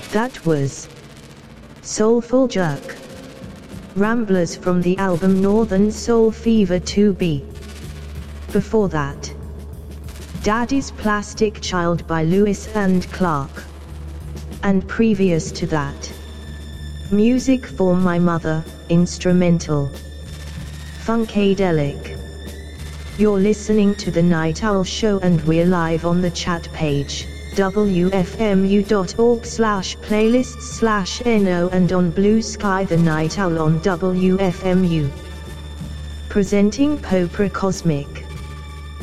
That was Soulful Jerk. Ramblers from the album Northern Soul Fever 2B. Before that, Daddy's Plastic Child by Lewis and Clark. And previous to that, Music for My Mother, instrumental, Funkadelic. You're listening to The Night Owl Show and we're live on the chat page, wfmu.org/playlists/no and on Blue Sky The Night Owl on WFMU. Presenting Popra Cosmic.